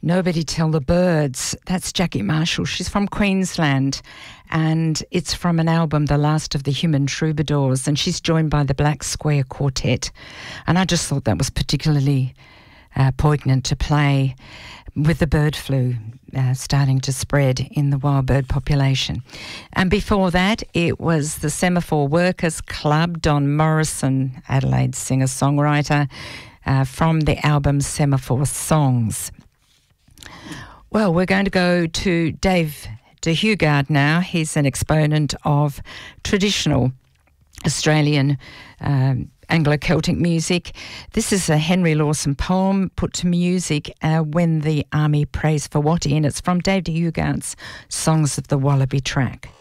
Nobody Tell the Birds. That's Jackie Marshall. She's from Queensland, and it's from an album, The Last of the Human Troubadours, and she's joined by the Black Square Quartet. And I just thought that was particularly poignant to play with the bird flu starting to spread in the wild bird population. And before that, it was the Semaphore Workers Club, Don Morrison, Adelaide singer-songwriter, from the album Semaphore Songs. Well, we're going to go to Dave de Hugard now. He's an exponent of traditional Australian Anglo-Celtic music. This is a Henry Lawson poem put to music, When the Army Prays for Watty, and it's from Dave de Hugard's Songs of the Wallaby track.